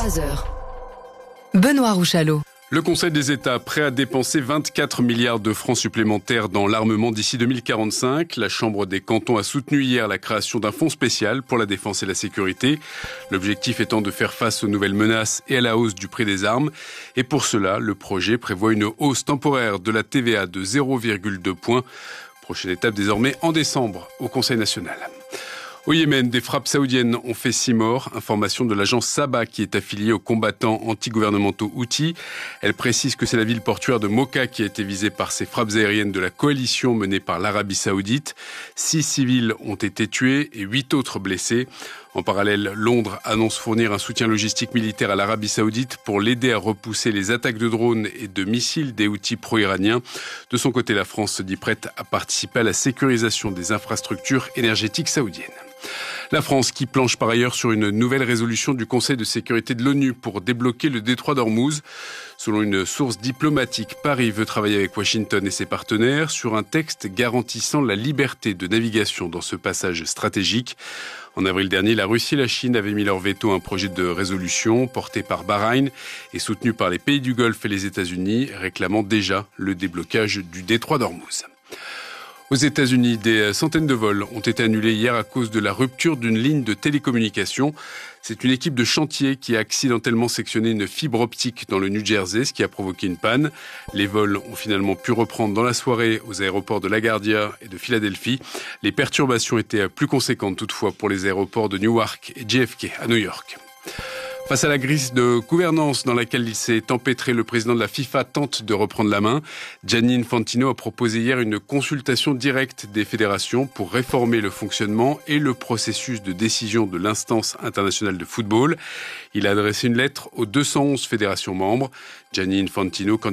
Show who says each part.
Speaker 1: 23h. Benoît Rouchalot.
Speaker 2: Le Conseil des États prêt à dépenser 24 milliards de francs supplémentaires dans l'armement d'ici 2045. La Chambre des cantons a soutenu hier la création d'un fonds spécial pour la défense et la sécurité. L'objectif étant de faire face aux nouvelles menaces et à la hausse du prix des armes. Et pour cela, le projet prévoit une hausse temporaire de la TVA de 0,2 points. Prochaine étape désormais en décembre au Conseil national. Au Yémen, des frappes saoudiennes ont fait 6 morts. Information de l'agence Saba qui est affiliée aux combattants anti-gouvernementaux Houthis. Elle précise que c'est la ville portuaire de Mocha qui a été visée par ces frappes aériennes de la coalition menée par l'Arabie Saoudite. 6 civils ont été tués et 8 autres blessés. En parallèle, Londres annonce fournir un soutien logistique militaire à l'Arabie Saoudite pour l'aider à repousser les attaques de drones et de missiles des Houthis pro-iraniens. De son côté, la France se dit prête à participer à la sécurisation des infrastructures énergétiques saoudiennes. La France qui planche par ailleurs sur une nouvelle résolution du Conseil de sécurité de l'ONU pour débloquer le détroit d'Ormuz. Selon une source diplomatique, Paris veut travailler avec Washington et ses partenaires sur un texte garantissant la liberté de navigation dans ce passage stratégique. En avril dernier, la Russie et la Chine avaient mis leur veto à un projet de résolution porté par Bahreïn et soutenu par les pays du Golfe et les États-Unis, réclamant déjà le déblocage du détroit d'Ormuz. Aux États-Unis, des centaines de vols ont été annulés hier à cause de la rupture d'une ligne de télécommunication. C'est une équipe de chantier qui a accidentellement sectionné une fibre optique dans le New Jersey, ce qui a provoqué une panne. Les vols ont finalement pu reprendre dans la soirée aux aéroports de LaGuardia et de Philadelphie. Les perturbations étaient plus conséquentes toutefois pour les aéroports de Newark et JFK à New York. Face à la crise de gouvernance dans laquelle il s'est empêtré, le président de la FIFA tente de reprendre la main. Gianni Infantino a proposé hier une consultation directe des fédérations pour réformer le fonctionnement et le processus de décision de l'instance internationale de football. Il a adressé une lettre aux 211 fédérations membres. Gianni Infantino,